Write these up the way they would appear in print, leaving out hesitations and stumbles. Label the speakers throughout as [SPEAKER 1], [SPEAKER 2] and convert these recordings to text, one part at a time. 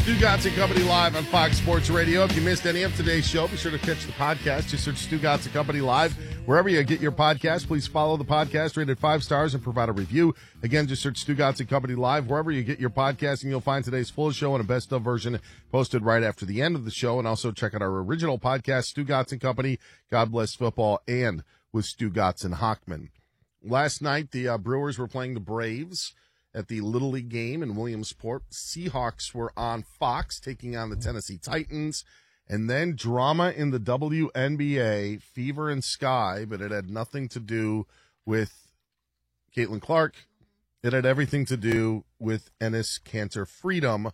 [SPEAKER 1] Stugotz and Company live on Fox Sports Radio. If you missed any of today's show, be sure to catch the podcast. Just search Stugotz and Company live. Wherever you get your podcast, please follow the podcast, rated 5 stars, and provide a review. Again, just search Stugotz and Company live. Wherever you get your podcast, and you'll find today's full show and a best-of version posted right after the end of the show. And also check out our original podcast, Stugotz and Company, God Bless Football, and with Stugotz and Hockman. Last night, the Brewers were playing the Braves at the Little League game in Williamsport. Seahawks were on Fox taking on the Tennessee Titans. And then drama in the WNBA, Fever and Sky, but it had nothing to do with Caitlin Clark. It had everything to do with Enes Kanter Freedom.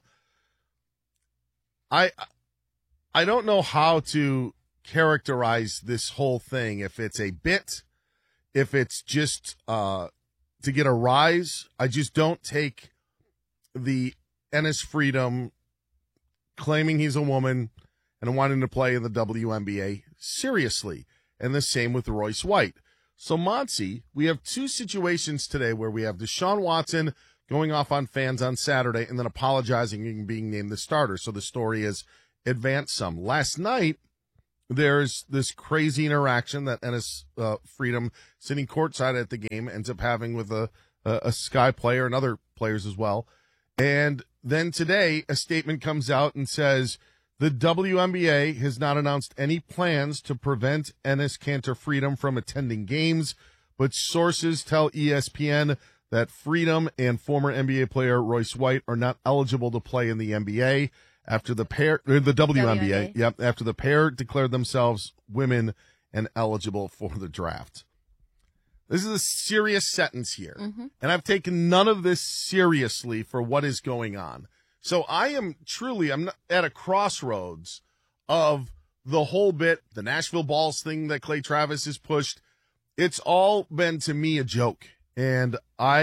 [SPEAKER 1] I don't know how to characterize this whole thing, if it's a bit, if it's just to get a rise. I just don't take the Enes Freedom claiming he's a woman and wanting to play in the WNBA seriously. And the same with Royce White. So, Monty, we have two situations today where we have Deshaun Watson going off on fans on Saturday and then apologizing and being named the starter. So the story is advanced some. Last night, there's this crazy interaction that Enes Freedom, sitting courtside at the game, ends up having with a Sky player and other players as well. And then today, a statement comes out and says, the WNBA has not announced any plans to prevent Enes Kanter Freedom from attending games, but sources tell ESPN that Freedom and former NBA player Royce White are not eligible to play in the NBA after the WNBA. Yep, after the pair declared themselves women and eligible for the draft. This is a serious sentence here, and I've taken none of this seriously for what is going on. So I'm not at a crossroads of the whole bit, the Nashville Balls thing that Clay Travis has pushed. It's all been, to me, a joke. And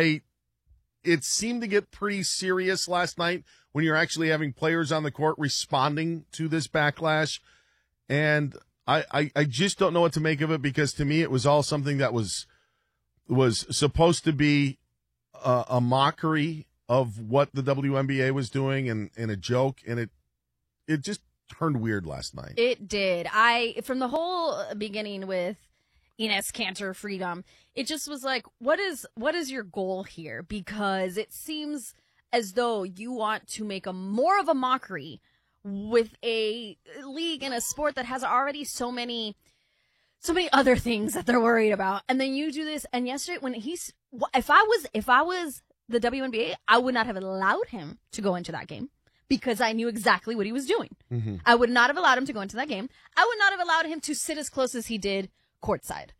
[SPEAKER 1] it seemed to get pretty serious last night when you're actually having players on the court responding to this backlash. And I just don't know what to make of it, because to me it was all something that was supposed to be a mockery of what the WNBA was doing and a joke, and it just turned weird last night.
[SPEAKER 2] It did. From the whole beginning with Enes Kanter Freedom, it just was like, what is your goal here? Because it seems as though you want to make more of a mockery with a league and a sport that has already so many other things that they're worried about. And then you do this. And yesterday, if I was the WNBA, I would not have allowed him to go into that game, because I knew exactly what he was doing. I would not have allowed him to go into that game. I would not have allowed him to sit as close as he did courtside.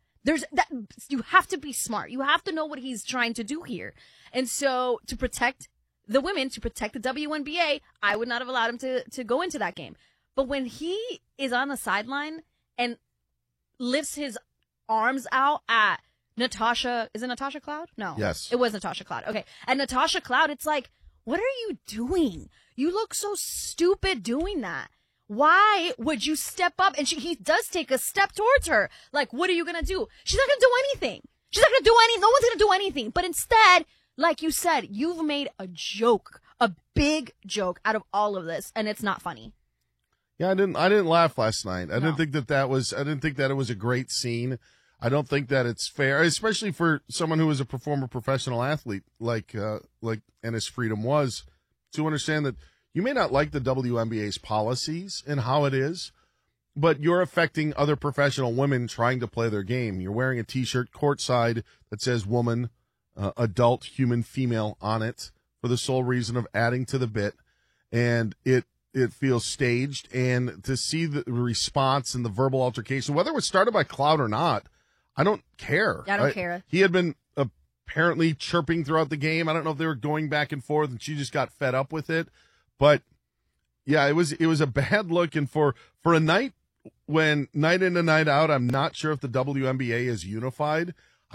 [SPEAKER 2] You have to be smart. You have to know what he's trying to do here. And so to protect the women, to protect the WNBA, I would not have allowed him to go into that game. But when he is on the sideline and lifts his arms out at Natasha, is it Natasha Cloud? No.
[SPEAKER 1] Yes.
[SPEAKER 2] It was Natasha Cloud. Okay. And Natasha Cloud, it's like, what are you doing? You look so stupid doing that. Why would you step up? And he does take a step towards her. Like, what are you going to do? She's not going to do anything. She's not going to do anything. No one's going to do anything. But instead, like you said, you've made a joke, a big joke out of all of this, and it's not funny.
[SPEAKER 1] Yeah, I didn't laugh last night. I didn't think that it was a great scene. I don't think that it's fair, especially for someone who is a former professional athlete like Enes Freedom was, to understand that you may not like the WNBA's policies and how it is, but you're affecting other professional women trying to play their game. You're wearing a T-shirt courtside that says woman, adult, human, female on it for the sole reason of adding to the bit, and it feels staged. And to see the response and the verbal altercation, whether it was started by Cloud or not, I don't care.
[SPEAKER 2] I don't care.
[SPEAKER 1] He had been apparently chirping throughout the game. I don't know if they were going back and forth and she just got fed up with it. But yeah, it was a bad look. And for a night when night in and night out, I'm not sure if the WNBA is unified.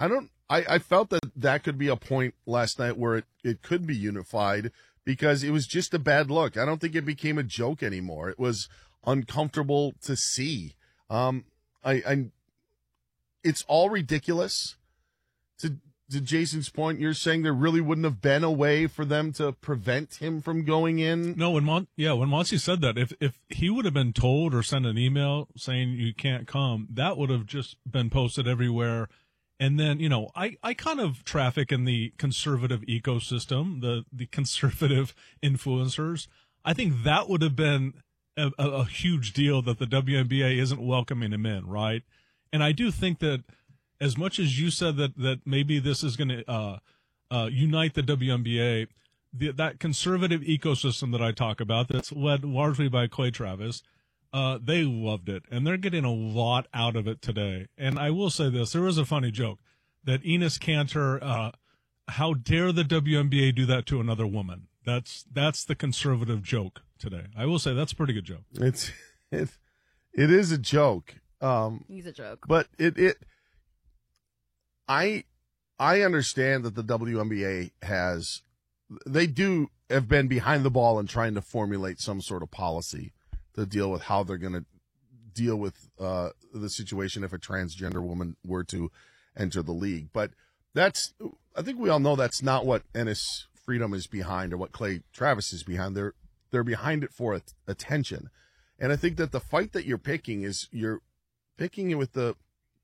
[SPEAKER 1] I felt that could be a point last night where it could be unified, because it was just a bad look. I don't think it became a joke anymore. It was uncomfortable to see. It's all ridiculous. to Jason's point, you're saying there really wouldn't have been a way for them to prevent him from going in?
[SPEAKER 3] No, when Monty said that, if he would have been told or sent an email saying you can't come, that would have just been posted everywhere. And then, I kind of traffic in the conservative ecosystem, the conservative influencers. I think that would have been a huge deal that the WNBA isn't welcoming him in, right? And I do think that as much as you said that maybe this is going to unite the WNBA, that conservative ecosystem that I talk about that's led largely by Clay Travis, they loved it, and they're getting a lot out of it today. And I will say this, there was a funny joke that Enes Kanter, how dare the WNBA do that to another woman? That's the conservative joke today. I will say that's a pretty good joke.
[SPEAKER 1] It is a joke.
[SPEAKER 2] He's a joke.
[SPEAKER 1] But I understand that the WNBA have been behind the ball in trying to formulate some sort of policy to deal with how they're going to deal with the situation if a transgender woman were to enter the league. But I think we all know that's not what Enes Freedom is behind or what Clay Travis is behind. They're behind it for attention. And I think that the fight that you're picking is you're picking it with the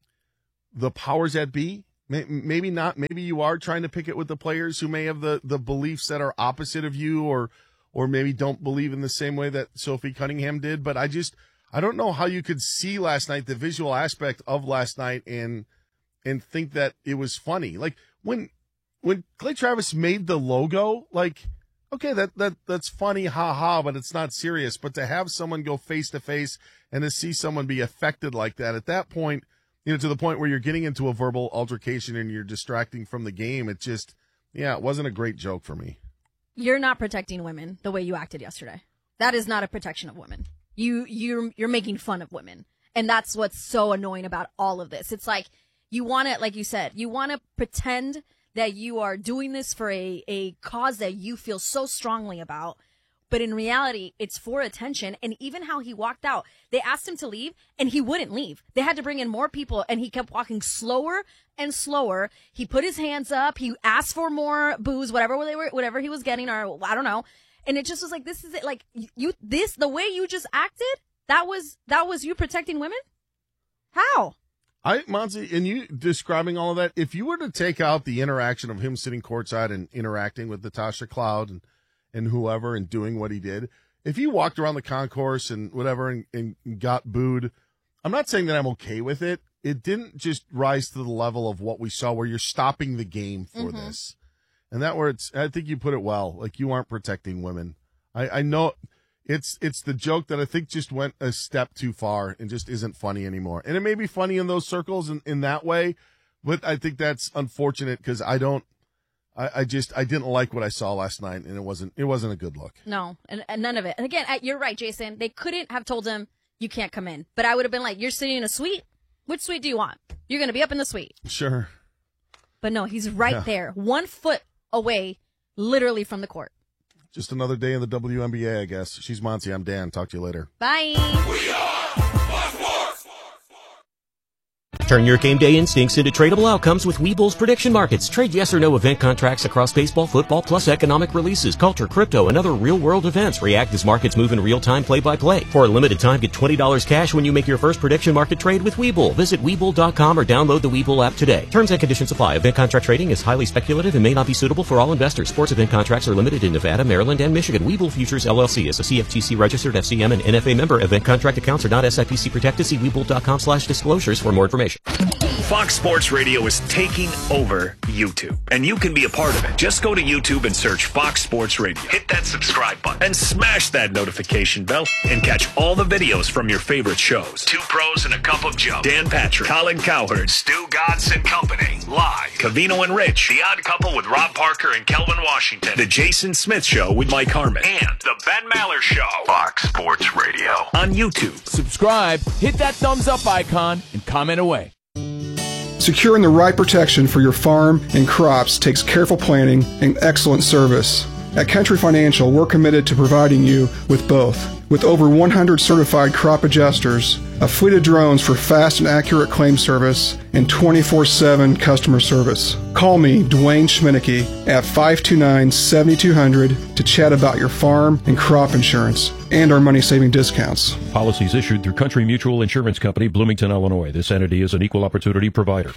[SPEAKER 1] powers that be. Maybe not. Maybe you are trying to pick it with the players who may have the beliefs that are opposite of you or maybe don't believe in the same way that Sophie Cunningham did. But I don't know how you could see last night, the visual aspect of last night and think that it was funny. Like when Clay Travis made the logo, like, okay, that's funny, ha, but it's not serious. But to have someone go face to face and to see someone be affected like that at that point, to the point where you're getting into a verbal altercation and you're distracting from the game, it wasn't a great joke for me.
[SPEAKER 2] You're not protecting women the way you acted yesterday. That is not a protection of women. You're making fun of women. And that's what's so annoying about all of this. It's like you want to, like you said, you want to pretend that you are doing this for a cause that you feel so strongly about. But in reality, it's for attention. And even how he walked out, they asked him to leave and he wouldn't leave. They had to bring in more people and he kept walking slower and slower. He put his hands up. He asked for more booze, whatever he was getting, or I don't know. And it just was like, this is it. Like the way you just acted, that was you protecting women? How?
[SPEAKER 1] Monty, and you describing all of that, if you were to take out the interaction of him sitting courtside and interacting with Natasha Cloud and whoever and doing what he did, if he walked around the concourse and whatever and got booed, I'm not saying that I'm okay with it. It didn't just rise to the level of what we saw where you're stopping the game for this. And I think you put it well, like you aren't protecting women. I know it's the joke that I think just went a step too far and just isn't funny anymore. And it may be funny in those circles in that way, but I think that's unfortunate because I didn't like what I saw last night, and it wasn't a good look. No,
[SPEAKER 2] and none of it. And again, you're right, Jason. They couldn't have told him you can't come in, but I would have been like, you're sitting in a suite. Which suite do you want? You're going to be up in the suite.
[SPEAKER 1] Sure.
[SPEAKER 2] But no, he's right there, 1 foot away, literally from the court.
[SPEAKER 1] Just another day in the WNBA, I guess. She's Monty. I'm Dan. Talk to you later.
[SPEAKER 2] Bye.
[SPEAKER 4] We are Fox Sports.
[SPEAKER 5] Turn your game day instincts into tradable outcomes with Webull's prediction markets. Trade yes or no event contracts across baseball, football, plus economic releases, culture, crypto, and other real-world events. React as markets move in real time, play-by-play. For a limited time, get $20 cash when you make your first prediction market trade with Webull. Visit Webull.com or download the Webull app today. Terms and conditions apply. Event contract trading is highly speculative and may not be suitable for all investors. Sports event contracts are limited in Nevada, Maryland, and Michigan. Webull Futures, LLC is a CFTC registered FCM and NFA member. Event contract accounts are not SIPC protected. See Webull.com/disclosures for more information.
[SPEAKER 4] Fox Sports Radio is taking over YouTube, and you can be a part of it. Just go to YouTube and search Fox Sports Radio. Hit that subscribe button and smash that notification bell and catch all the videos from your favorite shows. Two Pros and a Cup of Joe, Dan Patrick, Colin Cowherd, Stu Godson Company, Live, Covino and Rich, The Odd Couple with Rob Parker and Kelvin Washington, The Jason Smith Show with Mike Harmon, and The Ben Maller Show. Fox Sports Radio on YouTube.
[SPEAKER 6] Subscribe, hit that thumbs up icon, and comment away.
[SPEAKER 7] Securing the right protection for your farm and crops takes careful planning and excellent service. At Country Financial, we're committed to providing you with both. With over 100 certified crop adjusters, a fleet of drones for fast and accurate claim service, and 24/7 customer service. Call me, Dwayne Schminicki, at 529-7200 to chat about your farm and crop insurance and our money-saving discounts.
[SPEAKER 8] Policies issued through Country Mutual Insurance Company, Bloomington, Illinois. This entity is an equal opportunity provider.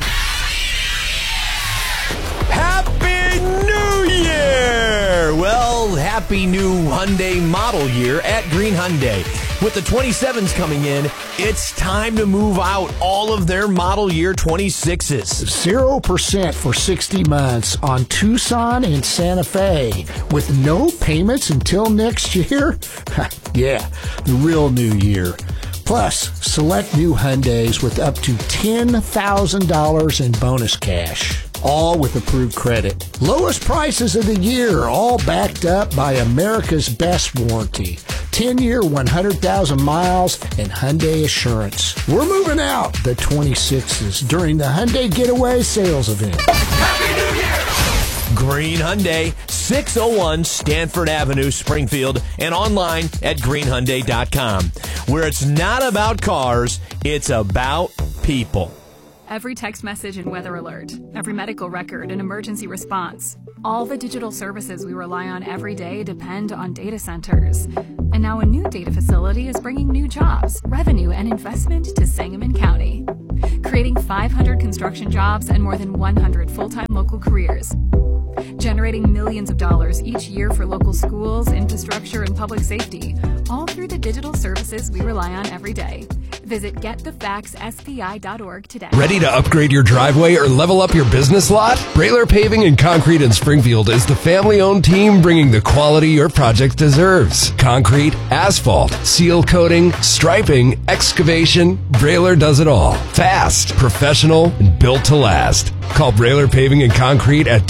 [SPEAKER 6] Well, happy new Hyundai model year at Green Hyundai. With the 27s coming in, it's time to move out all of their model year 26s.
[SPEAKER 9] 0% for 60 months on Tucson and Santa Fe with no payments until next year? Yeah, the real new year. Plus, select new Hyundais with up to $10,000 in bonus cash. All with approved credit. Lowest prices of the year, all backed up by America's best warranty. 10-year, 100,000 miles, and Hyundai Assurance. We're moving out the 26s during the Hyundai Getaway Sales Event.
[SPEAKER 6] Happy New Year! Green Hyundai, 601 Stanford Avenue, Springfield, and online at greenhyundai.com, where it's not about cars, it's about people.
[SPEAKER 10] Every text message and weather alert, every medical record and emergency response. All the digital services we rely on every day depend on data centers. And now a new data facility is bringing new jobs, revenue, and investment to Sangamon County, creating 500 construction jobs and more than 100 full-time local careers, generating millions of dollars each year for local schools, infrastructure, and public safety, all through the digital services we rely on every day. Visit getthefaxspi.org today.
[SPEAKER 11] Ready to upgrade your driveway or level up your business lot? Brailer Paving and Concrete in Springfield is the family-owned team bringing the quality your project deserves. Concrete, asphalt, seal coating, striping, excavation, Brailer does it all. Fast, professional, and built to last. Call Brailer Paving and Concrete at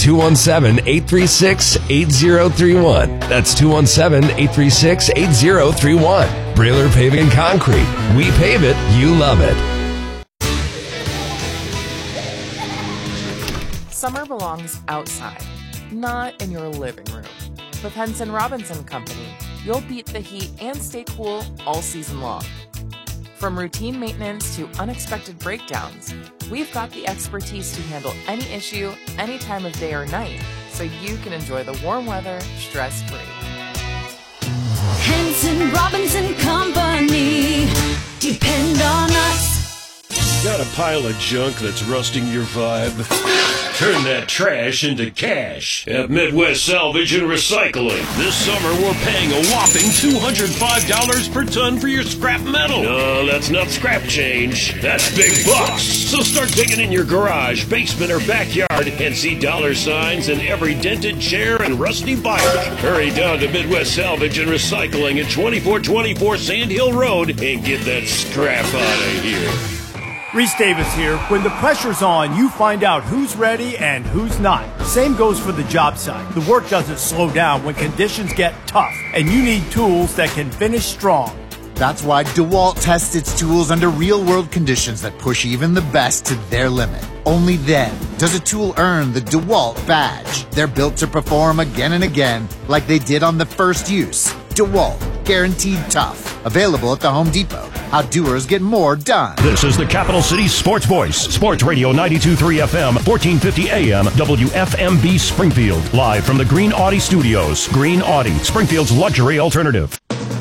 [SPEAKER 11] 217-836-8031. That's 217-836-8031. Brailer Paving and Concrete. We pave it, you love it.
[SPEAKER 12] Summer belongs outside, not in your living room. With Henson Robinson Company, you'll beat the heat and stay cool all season long. From routine maintenance to unexpected breakdowns, we've got the expertise to handle any issue, any time of day or night, so you can enjoy the warm weather stress-free.
[SPEAKER 13] Henson Robinson Company. Depend on us.
[SPEAKER 14] Got a pile of junk that's rusting your vibe? Turn that trash into cash at Midwest Salvage and Recycling. This summer, we're paying a whopping $205 per ton for your scrap metal. No, that's not scrap change. That's big bucks. So start digging in your garage, basement, or backyard and see dollar signs in every dented chair and rusty bike. Hurry down to Midwest Salvage and Recycling at 2424 Sand Hill Road and get that scrap out of here.
[SPEAKER 15] Reese Davis here. When the pressure's on, you find out who's ready and who's not. Same goes for the job site. The work doesn't slow down when conditions get tough, and you need tools that can finish strong.
[SPEAKER 16] That's why DeWalt tests its tools under real-world conditions that push even the best to their limit. Only then does a tool earn the DeWalt badge. They're built to perform again and again like they did on the first use. DeWalt, guaranteed tough. Available at the Home Depot. How doers get more done.
[SPEAKER 4] This is the Capital City Sports Voice. Sports Radio 92.3 FM, 1450 AM, WFMB Springfield. Live from the Green Audi Studios. Green Audi, Springfield's luxury alternative.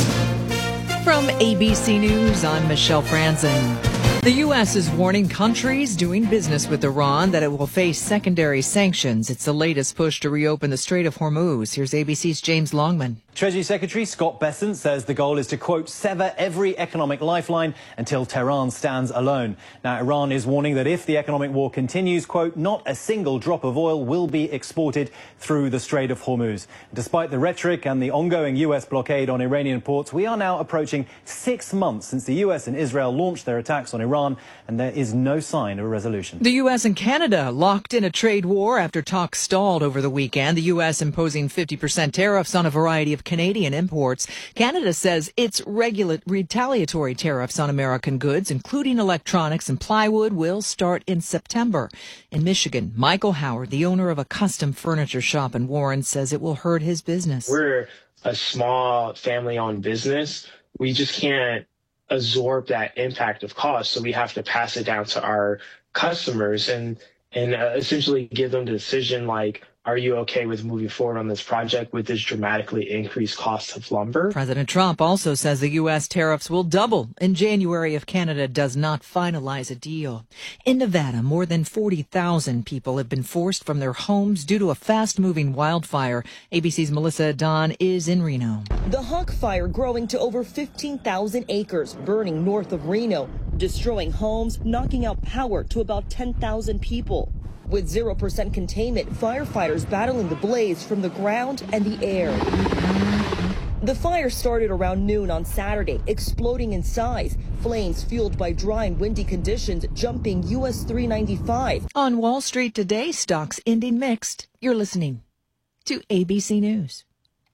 [SPEAKER 17] From ABC News, I'm Michelle Franzen. The U.S. is warning countries doing business with Iran that it will face secondary sanctions. It's the latest push to reopen the Strait of Hormuz. Here's ABC's James Longman.
[SPEAKER 18] Treasury Secretary Scott Bessent says the goal is to, quote, sever every economic lifeline until Tehran stands alone. Now, Iran is warning that if the economic war continues, quote, not a single drop of oil will be exported through the Strait of Hormuz. Despite the rhetoric and the ongoing U.S. blockade on Iranian ports, we are now approaching 6 months since the U.S. and Israel launched their attacks on Iran, and there is no sign of a resolution.
[SPEAKER 17] The U.S. and Canada locked in a trade war after talks stalled over the weekend. The U.S. imposing 50% tariffs on a variety of with Canadian imports. Canada says its retaliatory tariffs on American goods, including electronics and plywood, will start in September. In Michigan, Michael Howard, the owner of a custom furniture shop in Warren, says it will hurt his business.
[SPEAKER 19] We're a small family-owned business. We just can't absorb that impact of cost, so we have to pass it down to our customers and essentially give them the decision, like, are you okay with moving forward on this project with this dramatically increased cost of lumber?
[SPEAKER 17] President Trump also says the U.S. tariffs will double in January if Canada does not finalize a deal. In Nevada, more than 40,000 people have been forced from their homes due to a fast-moving wildfire. ABC's Melissa Don is in Reno.
[SPEAKER 20] The Hawk Fire growing to over 15,000 acres, burning north of Reno, destroying homes, knocking out power to about 10,000 people. With 0% containment, firefighters battling the blaze from the ground and the air. The fire started around noon on Saturday, exploding in size. Flames fueled by dry and windy conditions jumping US 395.
[SPEAKER 17] On Wall Street today, stocks ending mixed. You're listening to ABC News.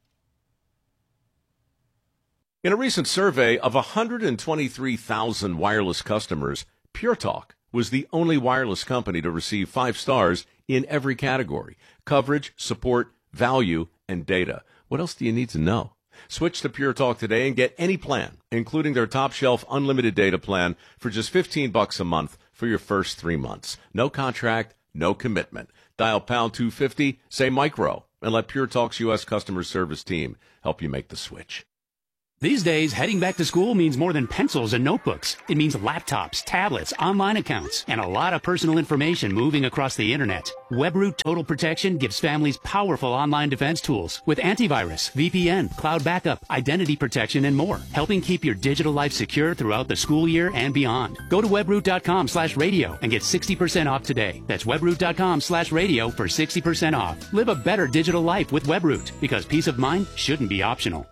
[SPEAKER 21] In a recent survey of 123,000 wireless customers, Pure Talk was the only wireless company to receive 5 stars in every category: coverage, support, value, and data. What else do you need to know? Switch to Pure Talk today and get any plan, including their top shelf unlimited data plan, for just $15 a month for your first 3 months. No contract, no commitment. Dial pound 250, say micro, and let Pure Talk's U.S. customer service team help you make the switch.
[SPEAKER 22] These days, heading back to school means more than pencils and notebooks. It means laptops, tablets, online accounts, and a lot of personal information moving across the internet. WebRoot Total Protection gives families powerful online defense tools with antivirus, VPN, cloud backup, identity protection, and more, helping keep your digital life secure throughout the school year and beyond. Go to webroot.com/radio and get 60% off today. That's webroot.com/radio for 60% off. Live a better digital life with WebRoot, because peace of mind shouldn't be optional.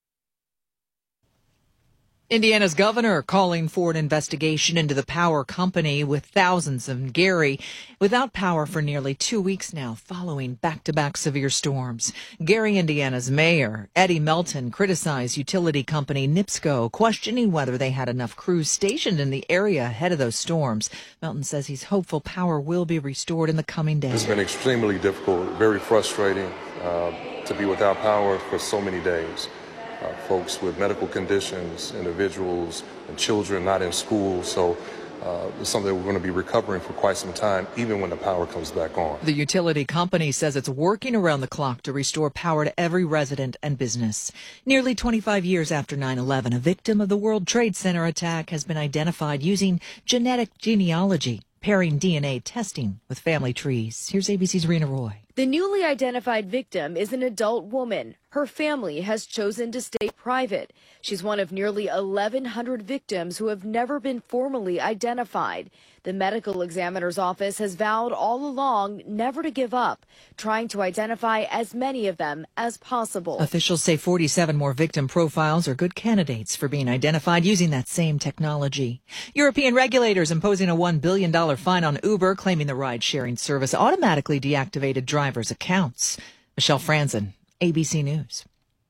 [SPEAKER 17] Indiana's governor calling for an investigation into the power company with thousands in Gary without power for nearly 2 weeks now following back-to-back severe storms. Gary, Indiana's mayor, Eddie Melton, criticized utility company NIPSCO, questioning whether they had enough crews stationed in the area ahead of those storms. Melton says he's hopeful power will be restored in the coming days.
[SPEAKER 23] It's been extremely difficult, very frustrating to be without power for so many days. Folks with medical conditions, individuals, and children not in school. So it's something we're going to be recovering for quite some time, even when the power comes back on.
[SPEAKER 17] The utility company says it's working around the clock to restore power to every resident and business. Nearly 25 years after 9/11, a victim of the World Trade Center attack has been identified using genetic genealogy, pairing DNA testing with family trees. Here's ABC's Rena Roy.
[SPEAKER 24] The newly identified victim is an adult woman. Her family has chosen to stay private. She's one of nearly 1,100 victims who have never been formally identified. The medical examiner's office has vowed all along never to give up, trying to identify as many of them as possible.
[SPEAKER 17] Officials say 47 more victim profiles are good candidates for being identified using that same technology. European regulators imposing a $1 billion fine on Uber, claiming the ride-sharing service automatically deactivated drivers' accounts. Michelle Franzen, ABC News.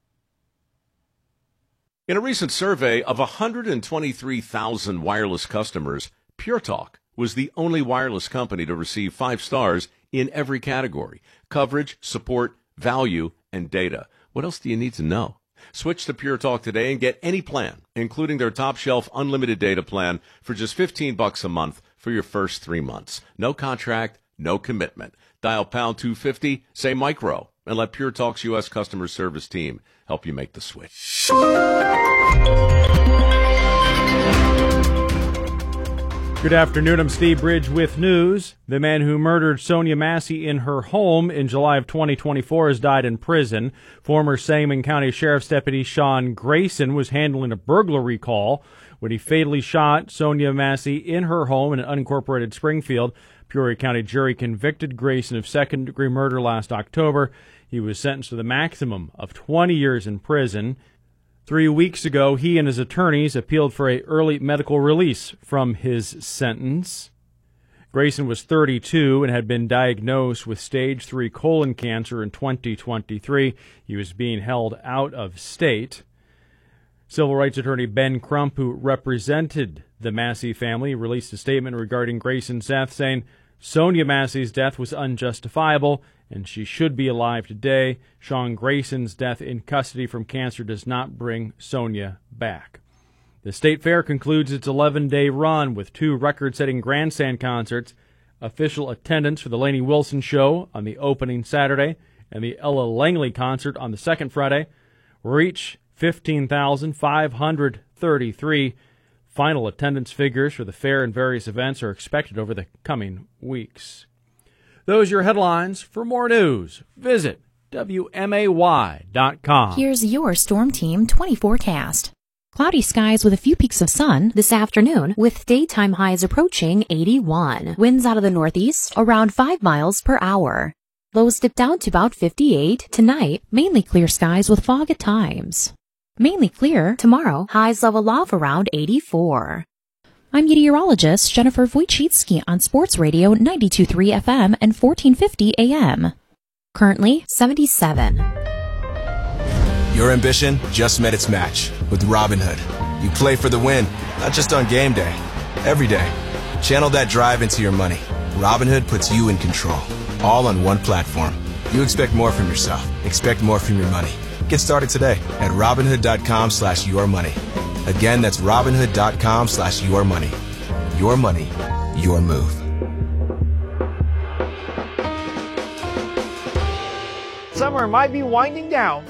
[SPEAKER 21] In a recent survey of 123,000 wireless customers, Pure Talk was the only wireless company to receive 5 stars in every category: coverage, support, value, and data. What else do you need to know? Switch to Pure Talk today and get any plan, including their top shelf unlimited data plan, for just $15 a month for your first 3 months. No contract, no commitment. Dial pound 250, say micro, and let Pure Talk's U.S. customer service team help you make the switch.
[SPEAKER 25] Good afternoon. I'm Steve Bridge with news. The man who murdered Sonia Massey in her home in July of 2024 has died in prison. Former Sangamon County Sheriff's Deputy Sean Grayson was handling a burglary call when he fatally shot Sonia Massey in her home in an unincorporated Springfield. Peoria County jury convicted Grayson of second-degree murder last October. He was sentenced to the maximum of 20 years in prison. 3 weeks ago, he and his attorneys appealed for an early medical release from his sentence. Grayson was 32 and had been diagnosed with stage 3 colon cancer in 2023. He was being held out of state. Civil rights attorney Ben Crump, who represented the Massey family, released a statement regarding Grayson's death, saying Sonia Massey's death was unjustifiable and she should be alive today. Sean Grayson's death in custody from cancer does not bring Sonia back. The State Fair concludes its 11-day run with 2 record-setting grandstand concerts. Official attendance for the Lainey Wilson Show on the opening Saturday and the Ella Langley concert on the second Friday reach 15,533. Final attendance figures for the fair and various events are expected over the coming weeks. Those are your headlines. For more news, visit WMAY.com.
[SPEAKER 1] Here's your Storm Team 20 forecast. Cloudy skies with a few peaks of sun this afternoon, with daytime highs approaching 81. Winds out of the northeast around 5 miles per hour. Lows dip down to about 58. Tonight, mainly clear skies with fog at times. Mainly clear tomorrow, highs level off around 84. I'm meteorologist Jennifer Wojcicki on Sports Radio 92.3 FM and 1450 AM. Currently 77.
[SPEAKER 2] Your ambition just met its match with Robinhood. You play for the win, not just on game day, every day. Channel that drive into your money. Robinhood puts you in control, all on one platform. You expect more from yourself. Expect more from your money. Get started today at Robinhood.com/yourmoney. Again, that's Robinhood.com/yourmoney. Your money, your move.
[SPEAKER 3] Summer might be winding down,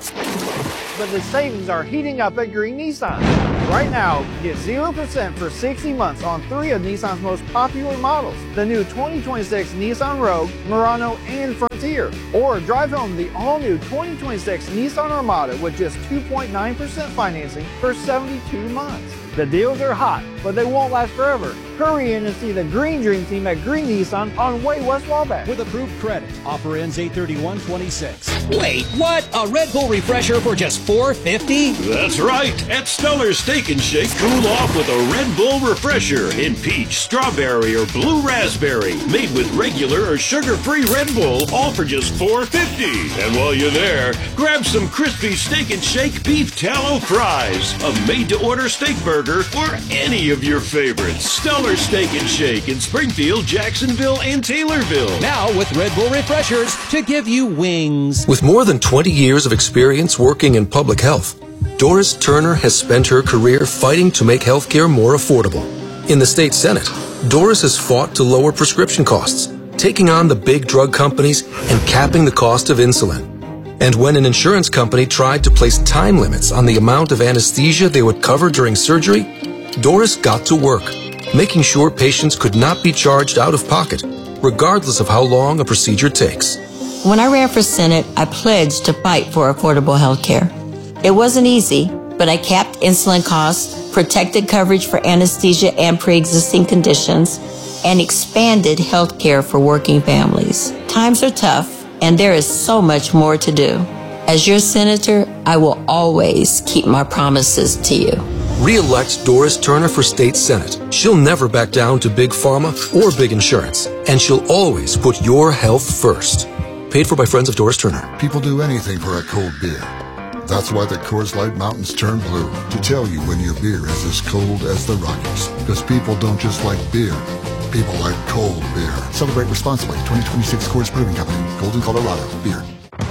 [SPEAKER 3] but the savings are heating up at Green Nissan. Right now, get 0% for 60 months on 3 of Nissan's most popular models. The new 2026 Nissan Rogue, Murano, and Frontier. Or drive home the all-new 2026 Nissan Armada with just 2.9% financing for 72 months. The deals are hot, but they won't last forever. Hurry in and see the Green Dream Team at Green Nissan on Way West Wabash.
[SPEAKER 5] With approved credit. Offer ends 8/31/26.
[SPEAKER 7] Wait, what? A Red Bull refresher for just $4.50?
[SPEAKER 14] That's right. At Stellar Steak and Shake, cool off with a Red Bull refresher in peach, strawberry, or blue raspberry. Made with regular or sugar-free Red Bull, all for just $4.50. And while you're there, grab some crispy Steak and Shake beef tallow fries, a made-to-order steak burger, or any of your favorites. Stellar Steak and Shake in Springfield, Jacksonville, and Taylorville.
[SPEAKER 7] Now with Red Bull refreshers to give you wings.
[SPEAKER 11] With more than 20 years of experience working in public health, Doris Turner has spent her career fighting to make healthcare more affordable. In the state Senate, Doris has fought to lower prescription costs, taking on the big drug companies and capping the cost of insulin. And when an insurance company tried to place time limits on the amount of anesthesia they would cover during surgery, Doris got to work, making sure patients could not be charged out of pocket, regardless of how long a procedure takes.
[SPEAKER 26] When I ran for Senate, I pledged to fight for affordable health care. It wasn't easy, but I capped insulin costs, protected coverage for anesthesia and pre-existing conditions, and expanded health care for working families. Times are tough, and there is so much more to do. As your senator, I will always keep my promises to you.
[SPEAKER 11] Re-elect Doris Turner for State Senate. She'll never back down to big pharma or big insurance, and she'll always put your health first. Paid for by Friends of Doris Turner.
[SPEAKER 27] People do anything for a cold beer. That's why the Coors Light Mountains turn blue, to tell you when your beer is as cold as the Rockies. Because people don't just like beer. People like cold beer. Celebrate responsibly. 2026 Coors Brewing Company, Golden, Colorado. Beer.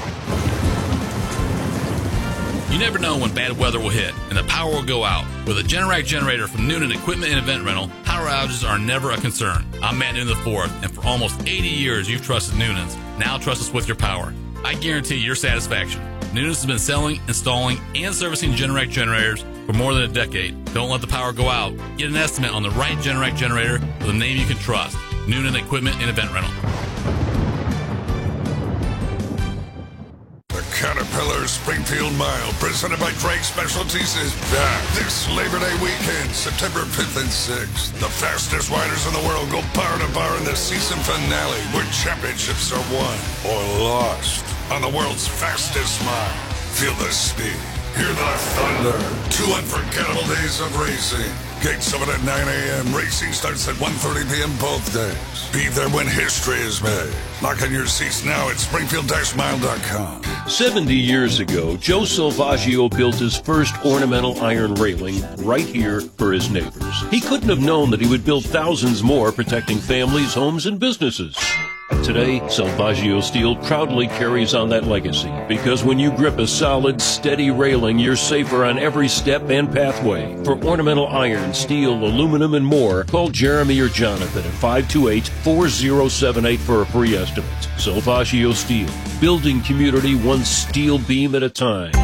[SPEAKER 28] You never know when bad weather will hit and the power will go out. With a Generac generator from Noonan Equipment and Event Rental, power outages are never a concern. I'm Matt Noonan IV, and for almost 80 years you've trusted Noonan's. Now trust us with your power. I guarantee your satisfaction. Noonan's has been selling, installing, and servicing Generac generators for more than a decade. Don't let the power go out. Get an estimate on the right Generac generator with a name you can trust. Noonan Equipment and Event Rental.
[SPEAKER 29] The Caterpillar Springfield Mile, presented by Drake Specialties, is back this Labor Day weekend, September 5th and 6th. The fastest riders in the world go bar to bar in the season finale, where championships are won or lost on the world's fastest mile. Feel the speed, hear the thunder. Rattler. 2 unforgettable days of racing. Gates open at 9 a.m. Racing starts at 1:30 p.m. both days. Be there when history is made. Lock in your seats now at Springfield-Mile.com.
[SPEAKER 14] 70 years ago, Joe Salvaggio built his first ornamental iron railing right here for his neighbors. He couldn't have known that he would build thousands more, protecting families, homes, and businesses. Today, Salvaggio Steel proudly carries on that legacy, because when you grip a solid, steady railing, you're safer on every step and pathway. For ornamental iron, steel, aluminum, and more, call Jeremy or Jonathan at 528-4078 for a free estimate. Salvaggio Steel, building community one steel beam at a time.